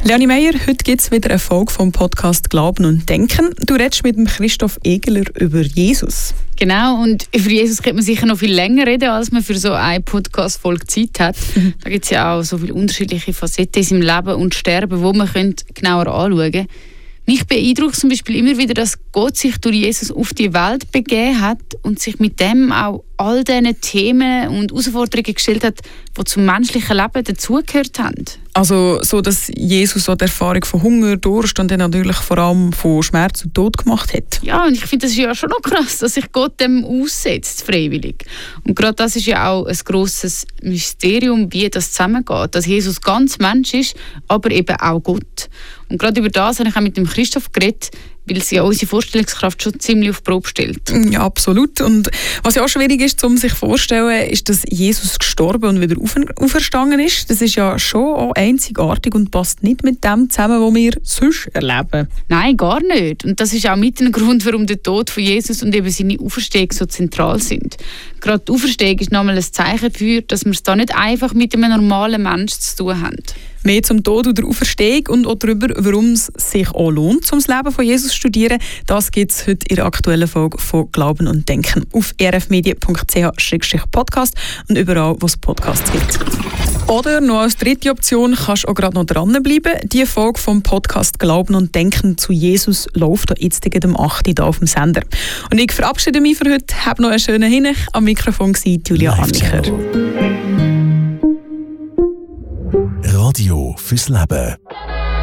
Leonie Meyer, heute gibt es wieder eine Folge vom Podcast «Glauben und Denken». Du redest mit dem Christoph Egeler über Jesus. Genau, und über Jesus könnte man sicher noch viel länger reden, als man für so eine Podcast-Folge Zeit hat. Da gibt es ja auch so viele unterschiedliche Facetten in seinem Leben und Sterben, die man genauer anschauen könnte. Mich beeindruckt zum Beispiel immer wieder, dass Gott sich durch Jesus auf die Welt begeben hat und sich mit dem auch all diesen Themen und Herausforderungen gestellt hat, die zum menschlichen Leben dazugehört haben. Also so, dass Jesus so die Erfahrung von Hunger, Durst und dann natürlich vor allem von Schmerz und Tod gemacht hat. Ja, und ich finde, das ist ja schon noch krass, dass sich Gott dem aussetzt, freiwillig. Und gerade das ist ja auch ein grosses Mysterium, wie das zusammengeht. Dass Jesus ganz Mensch ist, aber eben auch Gott. Und gerade über das habe ich auch mit dem Christoph geredet, weil sie ja unsere Vorstellungskraft schon ziemlich auf die Probe stellt. Ja, absolut. Und was ja auch schwierig ist, um sich vorzustellen, ist, dass Jesus gestorben und wieder auferstanden ist. Das ist ja schon auch einzigartig und passt nicht mit dem zusammen, was wir sonst erleben. Nein, gar nicht. Und das ist auch mit ein Grund, warum der Tod von Jesus und eben seine Auferstehung so zentral sind. Gerade die Auferstehung ist nochmal ein Zeichen dafür, dass wir es da nicht einfach mit einem normalen Menschen zu tun haben. Mehr zum Tod oder Auferstehung und auch darüber, warum es sich auch lohnt, um das Leben von Jesus zu studieren, das gibt es heute in der aktuellen Folge von «Glauben und Denken» auf rfmedia.ch/podcast und überall, wo es Podcasts gibt. Oder noch als dritte Option kannst du auch gerade noch dranbleiben. Die Folge vom Podcast «Glauben und Denken» zu Jesus läuft jetzt am 8. hier auf dem Sender. Und ich verabschiede mich für heute. Hab noch einen schönen Hinweis. Am Mikrofon war Julia Annicher. Radio fürs Leben.